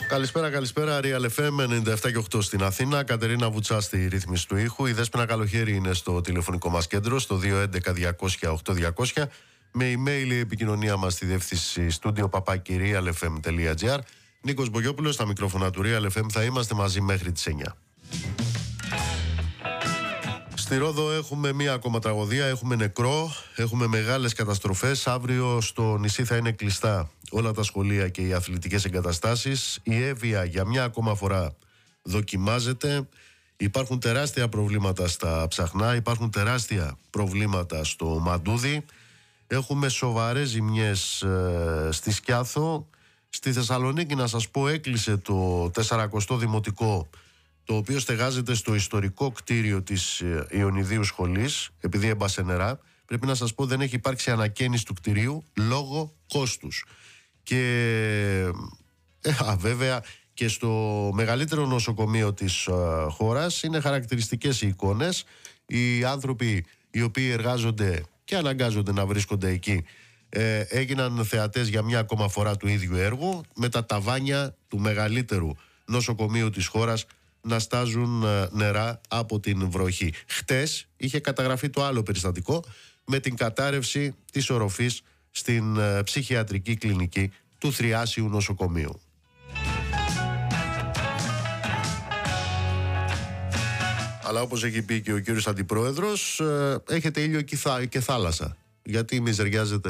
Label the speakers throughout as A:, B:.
A: Καλησπέρα. Real FM 97 και 8 στην Αθήνα. Κατερίνα Βουτσά στη ρύθμιση του ήχου. Η Δέσποινα Καλοχέρη είναι στο τηλεφωνικό μας κέντρο, στο 211-200-8200. Με email η επικοινωνία μας στη διεύθυνση studio@realfm.gr. Νίκος Μπογιόπουλος στα μικρόφωνα του Real FM. Θα είμαστε μαζί μέχρι τις 9. Στη Ρόδο έχουμε μία ακόμα τραγωδία, έχουμε νεκρό, έχουμε μεγάλες καταστροφές. Αύριο στο νησί θα είναι κλειστά όλα τα σχολεία και οι αθλητικές εγκαταστάσεις. Η Εύβοια για μια ακόμα φορά δοκιμάζεται. Υπάρχουν τεράστια προβλήματα στα Ψαχνά, υπάρχουν τεράστια προβλήματα στο Μαντούδι. Έχουμε σοβαρές ζημιές στη Σκιάθο. Στη Θεσσαλονίκη, να σας πω, έκλεισε το 40ο Δημοτικό, το οποίο στεγάζεται στο ιστορικό κτίριο της Ιωνιδίου Σχολής, επειδή έμπασε νερά. Πρέπει να σας πω, δεν έχει υπάρξει ανακαίνιση του κτιρίου λόγω κόστους. Και βέβαια και στο μεγαλύτερο νοσοκομείο της χώρας είναι χαρακτηριστικές οι εικόνες. Οι άνθρωποι οι οποίοι εργάζονται και αναγκάζονται να βρίσκονται εκεί έγιναν θεατές για μια ακόμα φορά του ίδιου έργου, με τα ταβάνια του μεγαλύτερου νοσοκομείου της χώρας να στάζουν νερά από την βροχή. Χτες είχε καταγραφεί το άλλο περιστατικό με την κατάρρευση της οροφής στην ψυχιατρική κλινική του Θριάσιου νοσοκομείου. Αλλά όπως έχει πει και ο κύριος Αντιπρόεδρος, έχετε ήλιο και θάλασσα. Γιατί μιζεριάζετε?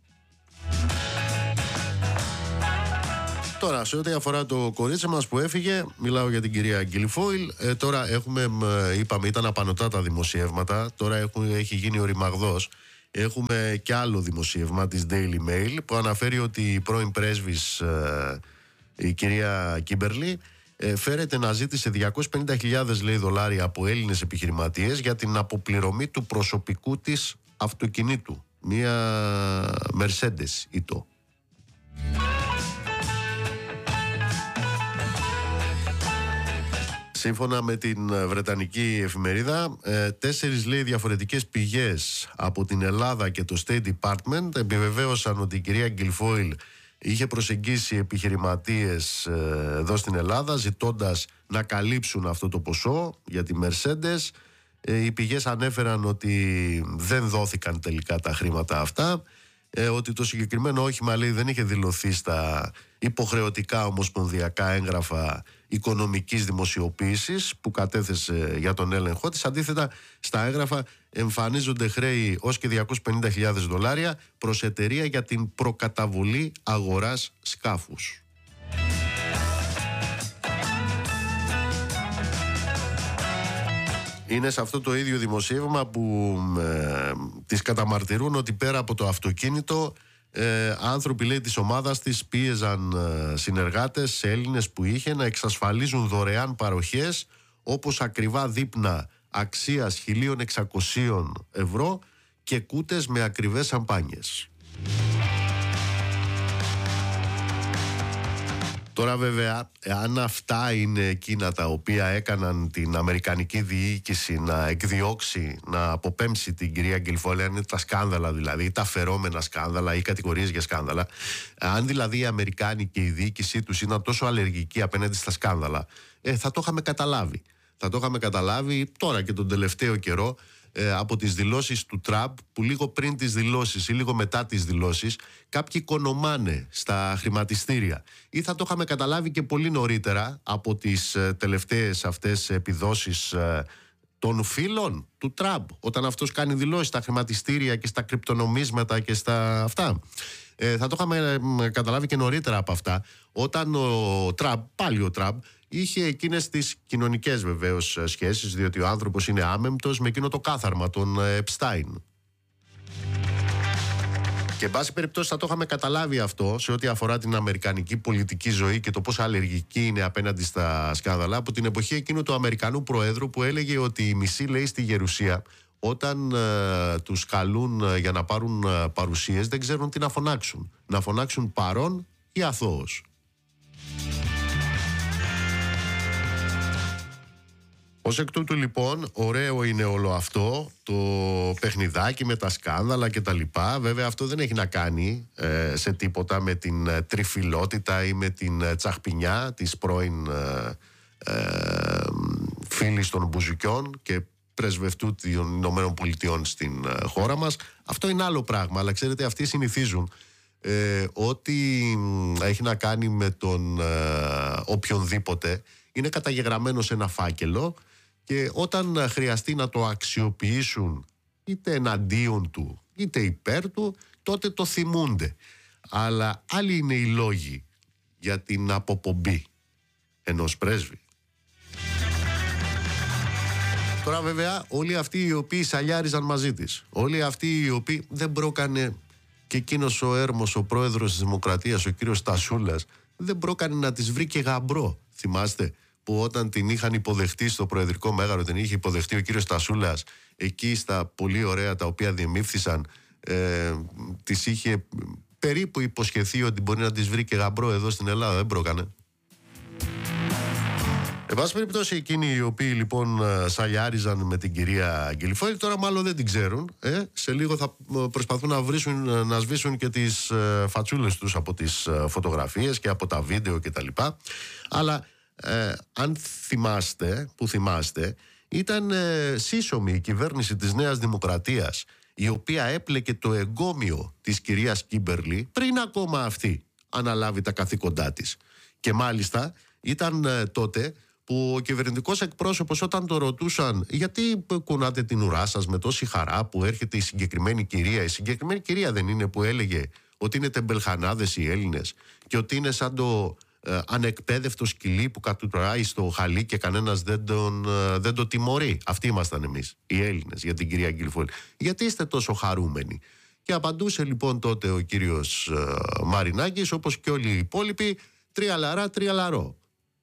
A: Τώρα, σε ό,τι αφορά το κορίτσι μας που έφυγε, μιλάω για την κυρία Γκυλφόιλ. Τώρα έχουμε, είπαμε, ήταν απανωτά τα δημοσιεύματα. Τώρα έχει γίνει ο ρημαγδός. Έχουμε κι άλλο δημοσίευμα της Daily Mail που αναφέρει ότι η πρώην πρέσβης, η κυρία Κίμπερλι, φέρεται να ζήτησε 250.000 δολάρια από Έλληνες επιχειρηματίες για την αποπληρωμή του προσωπικού της αυτοκινήτου. Μία Mercedes ήτο. Σύμφωνα με την βρετανική εφημερίδα, 4 διαφορετικές πηγές από την Ελλάδα και το State Department επιβεβαίωσαν ότι η κυρία Γκυλφόιλ είχε προσεγγίσει επιχειρηματίες εδώ στην Ελλάδα ζητώντας να καλύψουν αυτό το ποσό για τη Mercedes. Οι πηγές ανέφεραν ότι δεν δόθηκαν τελικά τα χρήματα αυτά, ότι το συγκεκριμένο όχημα, λέει, δεν είχε δηλωθεί στα υποχρεωτικά ομοσπονδιακά έγγραφα οικονομικής δημοσιοποίησης που κατέθεσε για τον έλεγχό της. Αντίθετα, στα έγγραφα εμφανίζονται χρέη ως και 250.000 δολάρια προς εταιρεία για την προκαταβολή αγοράς σκάφους. Είναι σε αυτό το ίδιο δημοσίευμα που τις καταμαρτυρούν ότι πέρα από το αυτοκίνητο, άνθρωποι, λέει, της ομάδας της πίεζαν συνεργάτες Έλληνες που είχε να εξασφαλίζουν δωρεάν παροχές όπως ακριβά δείπνα αξίας 1.600 ευρώ και κούτες με ακριβές σαμπάνιες. Τώρα βέβαια, αν αυτά είναι εκείνα τα οποία έκαναν την αμερικανική διοίκηση να εκδιώξει, να αποπέμψει την κυρία Γκυλφόιλ, αν είναι τα σκάνδαλα δηλαδή, τα φερόμενα σκάνδαλα ή κατηγορίες για σκάνδαλα, αν δηλαδή οι Αμερικάνοι και η διοίκησή τους ήταν τόσο αλλεργικοί απέναντι στα σκάνδαλα, θα το είχαμε καταλάβει. Θα το είχαμε καταλάβει τώρα και τον τελευταίο καιρό από τις δηλώσεις του Τραμπ, που λίγο πριν τις δηλώσεις ή λίγο μετά τις δηλώσεις κάποιοι οικονομάνε στα χρηματιστήρια, ή θα το είχαμε καταλάβει και πολύ νωρίτερα από τις τελευταίες αυτές επιδόσεις των φίλων του Τραμπ, όταν αυτός κάνει δηλώσεις στα χρηματιστήρια και στα κρυπτονομίσματα και στα αυτά. Θα το είχαμε καταλάβει και νωρίτερα από αυτά, όταν ο Τραμπ, πάλι ο Τραμπ, είχε εκείνες τις κοινωνικές βεβαίως σχέσεις, διότι ο άνθρωπος είναι άμεμπτος με εκείνο το κάθαρμα, τον Επστάιν. Και εν πάση περιπτώσει θα το είχαμε καταλάβει αυτό σε ό,τι αφορά την αμερικανική πολιτική ζωή και το πόσο αλλεργική είναι απέναντι στα σκάνδαλα από την εποχή εκείνου του Αμερικανού Προέδρου που έλεγε ότι οι μισοί, λέει, στη Γερουσία, όταν τους καλούν για να πάρουν παρουσίες, δεν ξέρουν τι να φωνάξουν. Να φωνάξουν παρών ή αθώος. Ο Ως εκ τούτου λοιπόν, ωραίο είναι όλο αυτό το παιχνιδάκι με τα σκάνδαλα και τα λοιπά. Βέβαια αυτό δεν έχει να κάνει σε τίποτα με την τριφυλότητα ή με την τσαχπινιά της πρώην φίλης των Μπουζουκιών και πρεσβευτού των Ηνωμένων Πολιτειών στην χώρα μας. Αυτό είναι άλλο πράγμα, αλλά ξέρετε, αυτοί συνηθίζουν ό,τι έχει να κάνει με τον οποιονδήποτε είναι καταγεγραμμένο σε ένα φάκελο και όταν χρειαστεί να το αξιοποιήσουν είτε εναντίον του είτε υπέρ του, τότε το θυμούνται. Αλλά άλλοι είναι οι λόγοι για την αποπομπή ενός πρέσβη. Τώρα βέβαια όλοι αυτοί οι οποίοι σαλιάριζαν μαζί της, όλοι αυτοί οι οποίοι δεν πρόκανε, και εκείνος ο έρμος, ο πρόεδρος της Δημοκρατίας, ο κύριος Στασούλας, δεν πρόκανε να της βρει και γαμπρό. Θυμάστε που όταν την είχαν υποδεχτεί στο Προεδρικό Μέγαρο, την είχε υποδεχτεί ο κύριος Στασούλας, εκεί στα πολύ ωραία τα οποία διεμήφθησαν, της είχε περίπου υποσχεθεί ότι μπορεί να της βρει και γαμπρό εδώ στην Ελλάδα. Δεν πρόκανε. Εν πάση περιπτώσει, εκείνοι οι οποίοι λοιπόν σαλιάριζαν με την κυρία Γκυλφόιλ, τώρα μάλλον δεν την ξέρουν. Σε λίγο θα προσπαθούν να σβήσουν και τις φατσούλες τους από τις φωτογραφίες και από τα βίντεο κτλ. Αλλά αν θυμάστε, ήταν σύσσωμη η κυβέρνηση της Νέας Δημοκρατίας, η οποία έπλεκε το εγκόμιο της κυρίας Κίμπερλι πριν ακόμα αυτή αναλάβει τα καθήκοντά της. Και μάλιστα ήταν τότε που ο κυβερνητικός εκπρόσωπος, όταν το ρωτούσαν γιατί κουνάτε την ουρά σας με τόση χαρά που έρχεται η συγκεκριμένη κυρία δεν είναι που έλεγε ότι είναι τεμπελχανάδες οι Έλληνες και ότι είναι σαν το ανεκπαίδευτο σκυλί που κατουράει στο χαλί και κανένας δεν το τιμωρεί. Αυτοί ήμασταν εμείς οι Έλληνες για την κυρία Γκυλφόιλ. Γιατί είστε τόσο χαρούμενοι? Και απαντούσε λοιπόν τότε ο κύριος Μαρινάκης, όπως και όλοι οι υπόλοιποι, τριαλαρά, τριαλαρό.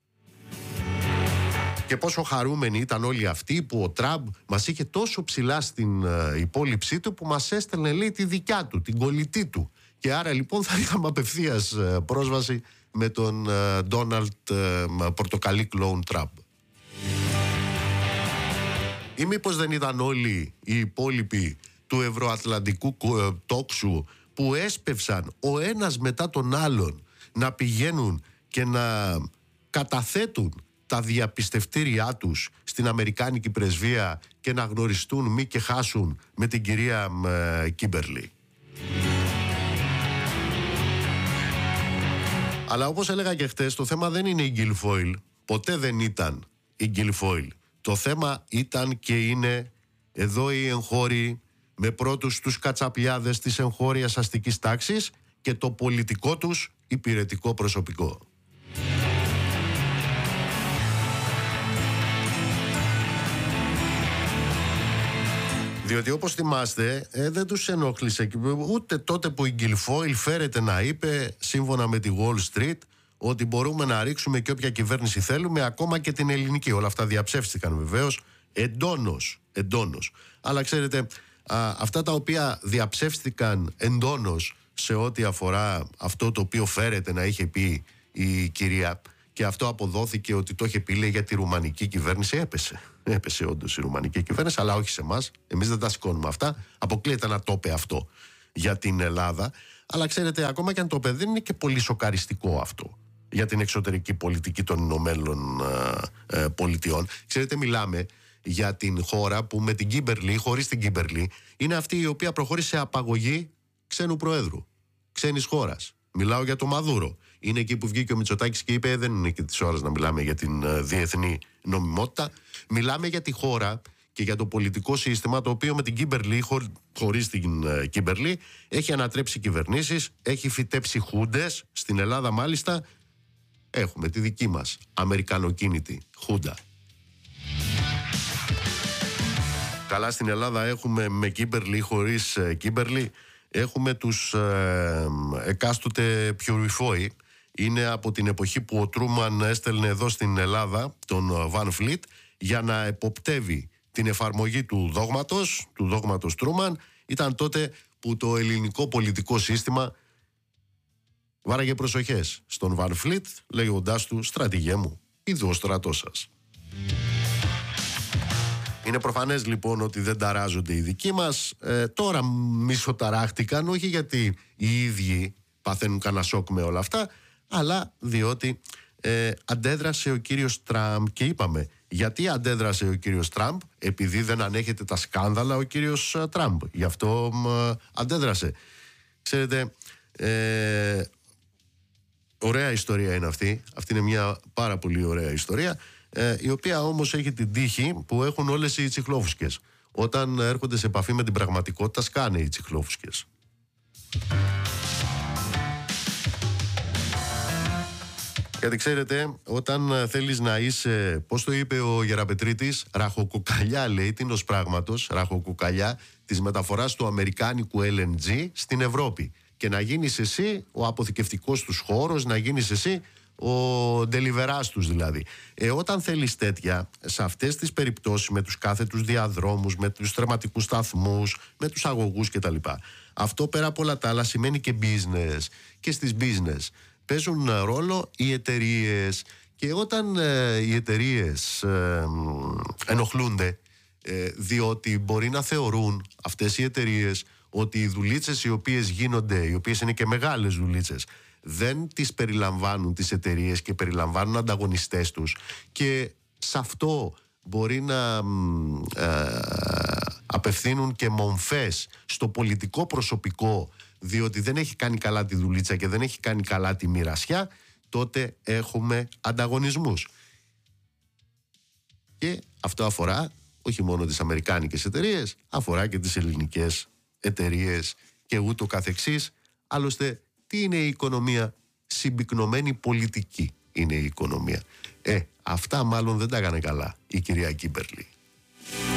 A: Και πόσο χαρούμενοι ήταν όλοι αυτοί που ο Τραμπ μας είχε τόσο ψηλά στην υπόλοιψή του που μας έστελνε, λέει, τη δικιά του, την κολλητή του. Και άρα λοιπόν θα είχαμε απευθείας πρόσβαση με τον Ντόναλντ Πορτοκαλί Κλόουν Τραμπ. Ή μήπως δεν ήταν όλοι οι υπόλοιποι του ευρωατλαντικού τόξου που έσπευσαν ο ένας μετά τον άλλον να πηγαίνουν και να καταθέτουν τα διαπιστευτήριά τους στην Αμερικάνικη πρεσβεία και να γνωριστούν μη και χάσουν με την κυρία Κίμπερλι? Αλλά όπως έλεγα και χτες, το θέμα δεν είναι η Γκυλφόιλ. Ποτέ δεν ήταν η Γκυλφόιλ. Το θέμα ήταν και είναι εδώ οι εγχώροι με πρώτους τους κατσαπλιάδες της εγχώριας αστικής τάξης και το πολιτικό τους υπηρετικό προσωπικό. Διότι όπως θυμάστε δεν τους ενόχλησε ούτε τότε που η Γκυλφόιλ φέρεται να είπε σύμφωνα με τη Wall Street ότι μπορούμε να ρίξουμε και όποια κυβέρνηση θέλουμε, ακόμα και την ελληνική. Όλα αυτά διαψεύστηκαν βεβαίως εντόνως. Αλλά ξέρετε, αυτά τα οποία διαψεύστηκαν εντόνως σε ό,τι αφορά αυτό το οποίο φέρεται να είχε πει η κυρία, και αυτό αποδόθηκε ότι το είχε πει, λέει, για τη ρουμανική κυβέρνηση, έπεσε όντως η ρουμανική κυβέρνηση, αλλά όχι σε εμάς. Εμείς δεν τα σηκώνουμε αυτά. Αποκλείεται να το είπε αυτό για την Ελλάδα. Αλλά ξέρετε, ακόμα και αν το είπε, δεν είναι και πολύ σοκαριστικό αυτό για την εξωτερική πολιτική των Ηνωμένων Πολιτειών. Ξέρετε, μιλάμε για την χώρα που με την Κίμπερλι, χωρίς την Κίμπερλι, είναι αυτή η οποία προχώρησε σε απαγωγή ξένου προέδρου, ξένης χώρας. Μιλάω για το Μαδούρο. Είναι εκεί που βγήκε ο Μητσοτάκης και είπε δεν είναι και της ώρας να μιλάμε για την διεθνή νομιμότητα. Μιλάμε για τη χώρα και για το πολιτικό σύστημα το οποίο με την Κίμπερλι, χωρίς την Κίμπερλι, έχει ανατρέψει κυβερνήσεις, έχει φυτέψει χούντες. Στην Ελλάδα μάλιστα έχουμε τη δική μας αμερικανοκίνητη χούντα. Καλά, στην Ελλάδα έχουμε με Κίμπερλι ή χωρίς Κίμπερλι. Έχουμε τους εκάστοτε πιουριφόοι. Είναι από την εποχή που ο Τρούμαν έστελνε εδώ στην Ελλάδα τον Βαν Φλιτ για να εποπτεύει την εφαρμογή του δόγματος Τρούμαν. Ήταν τότε που το ελληνικό πολιτικό σύστημα βάραγε προσοχές στον Βαν Φλιτ, λέγοντάς του «Στρατηγέ μου, είδω ο στρατός σας». Είναι προφανές λοιπόν ότι δεν ταράζονται οι δικοί μας. Τώρα μισοταράχτηκαν, όχι γιατί οι ίδιοι παθαίνουν κανένα σοκ με όλα αυτά, αλλά διότι αντέδρασε ο κύριος Τραμπ. Και είπαμε, γιατί αντέδρασε ο κύριος Τραμπ? Επειδή δεν ανέχεται τα σκάνδαλα ο κύριος Τραμπ. Γι' αυτό αντέδρασε. Ξέρετε, ωραία ιστορία είναι αυτή. Αυτή είναι μια πάρα πολύ ωραία ιστορία, η οποία όμως έχει την τύχη που έχουν όλες οι τσιχλόφουσκες. Όταν έρχονται σε επαφή με την πραγματικότητα, σκάνε οι τσιχλόφουσκες. Γιατί ξέρετε, όταν θέλεις να είσαι, πώς το είπε ο Γεραπετρίτης, ραχοκοκαλιά, λέει, τίνος πράγματος, ραχοκοκαλιά της μεταφοράς του αμερικάνικου LNG στην Ευρώπη, και να γίνεις εσύ ο αποθηκευτικός τους χώρος, να γίνεις εσύ ο ντελιβεράς τους δηλαδή. Όταν θέλεις τέτοια, σε αυτές τις περιπτώσεις, με τους κάθετους διαδρόμους, με τους τερματικούς σταθμούς, με τους αγωγούς κτλ., αυτό πέρα από όλα τα άλλα σημαίνει και business. Και στις business παίζουν ρόλο οι εταιρείες. Και όταν οι εταιρείες ενοχλούνται, διότι μπορεί να θεωρούν αυτές οι εταιρείες ότι οι δουλίτσες οι οποίες γίνονται, οι οποίες είναι και μεγάλες δουλίτσες, δεν τις περιλαμβάνουν τις εταιρείες και περιλαμβάνουν ανταγωνιστές τους, και σε αυτό μπορεί να απευθύνουν και μομφές στο πολιτικό προσωπικό, διότι δεν έχει κάνει καλά τη δουλίτσα και δεν έχει κάνει καλά τη μοιρασιά, τότε έχουμε ανταγωνισμούς. Και αυτό αφορά όχι μόνο τις αμερικάνικες εταιρείες, αφορά και τις ελληνικές εταιρείες και ούτω καθεξής. Άλλωστε, τι είναι η οικονομία? Συμπυκνωμένη πολιτική είναι η οικονομία. Αυτά μάλλον δεν τα έκανε καλά η κυρία Κίμπερλι.